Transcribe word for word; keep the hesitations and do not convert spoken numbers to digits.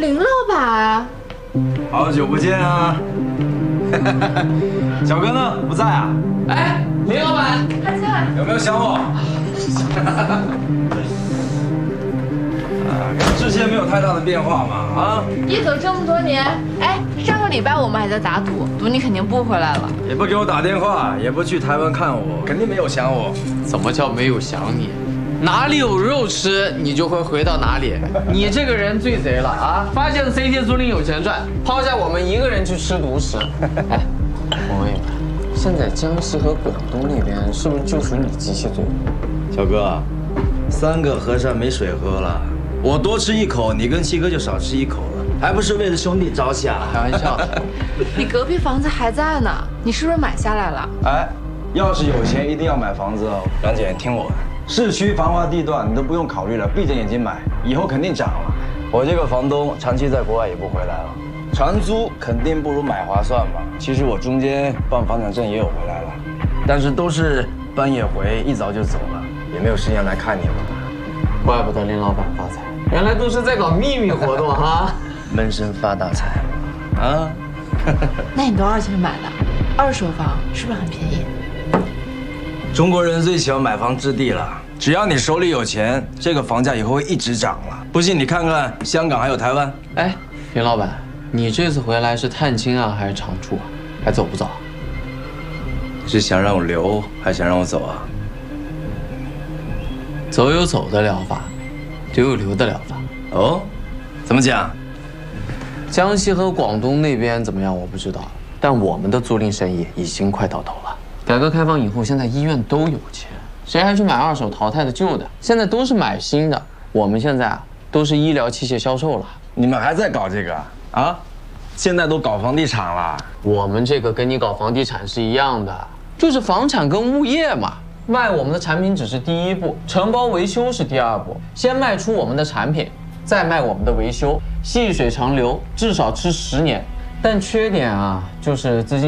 林老板， 好久不见啊！小哥呢？不在啊？ 哎，林老板， 他进来。 有没有想我？啊，跟之前没有太大的变化嘛？啊？ 一走这么多年，哎，上个礼拜我们还在打赌，赌你肯定不回来了。 也不给我打电话，也不去台湾看我，肯定没有想我。 怎么叫没有想你？哪里有肉吃，你就会回到哪里。你这个人最贼了啊！发现 C T 租赁有钱赚，抛下我们一个人去吃独食。哎，我问一问，现在江西和广东那边是不是就属你机械最多？ 小哥，三个和尚没水喝了，我多吃一口，你跟七哥就少吃一口了，还不是为了兄弟着想？ 开玩笑的。 你隔壁房子还在呢，你是不是买下来了？ 哎，要是有钱，一定要买房子哦。杨姐，听我的。市区繁华地段你都不用考虑了，闭着眼睛买，以后肯定涨了。我这个房东长期在国外也不回来了，长租肯定不如买划算嘛。其实我中间办房产证也有回来了，但是都是半夜回，一早就走了，也没有时间来看你们。 怪不得林老板发财，原来都是在搞秘密活动哈。 闷声发大财啊！ 那你多少钱买的？二手房是不是很便宜？ 中国人最喜欢买房置地了，只要你手里有钱，这个房价以后会一直涨了。不信你看看香港还有台湾。 哎，林老板，你这次回来是探亲啊，还是常住啊？还走不走啊？ 是想让我留，还想让我走啊？ 走有走的疗法，留有留的疗法。 哦，怎么讲？ 江西和广东那边怎么样？我不知道，但我们的租赁生意已经快到头了。改革开放以后，现在医院都有钱，谁还去买二手淘汰的旧的？现在都是买新的。我们现在啊，都是医疗器械销售了。 你们还在搞这个啊？现在都搞房地产了。 我们这个跟你搞房地产是一样的，就是房产跟物业嘛。卖我们的产品只是第一步，承包维修是第二步。先卖出我们的产品，再卖我们的维修，细水长流，至少吃十年。但缺点啊，就是资金。